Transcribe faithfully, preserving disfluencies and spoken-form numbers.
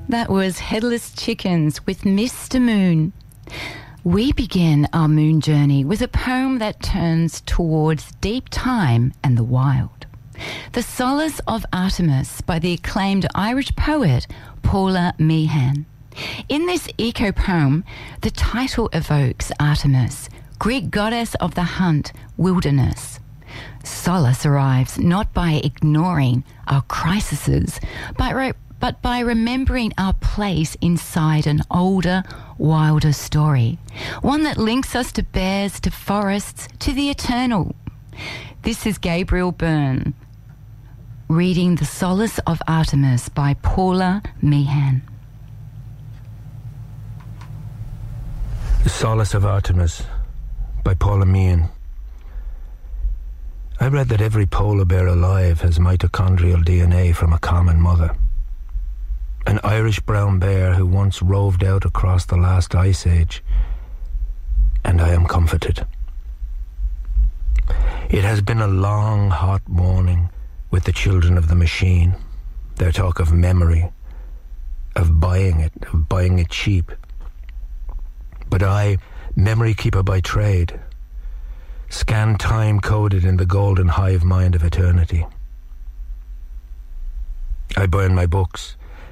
That was Headless Chickens with Mister Moon. We begin our moon journey with a poem that turns towards deep time and the wild. The Solace of Artemis by the acclaimed Irish poet Paula Meehan. In this eco-poem, the title evokes Artemis, Greek goddess of the hunt, wilderness. Solace arrives not by ignoring our crises, but, re- but by remembering our place inside an older, wilder story, one that links us to bears, to forests, to the eternal. This is Gabriel Byrne, reading The Solace of Artemis by Paula Meehan. The Solace of Artemis by Paula Meehan. I read that every polar bear alive has mitochondrial D N A from a common mother. An Irish brown bear who once roved out across the last ice age, and I am comforted. It has been a long, hot morning with the children of the machine. Their talk of memory, of buying it, of buying it cheap. But I, memory keeper by trade, scan time coded in the golden hive mind of eternity. I burn my books,